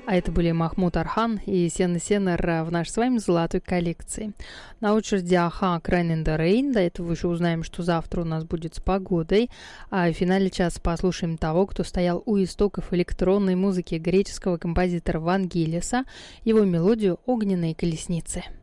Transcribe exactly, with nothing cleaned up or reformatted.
А это были Махмуд Архан и Сена Сенер в нашей с вами золотой коллекции. На очереди Аха Crying in the Rain. До этого еще узнаем, что завтра у нас будет с погодой. А в финале часа послушаем того, кто стоял у истоков электронной музыки, греческого композитора Вангелиса, его мелодию «Огненные колесницы».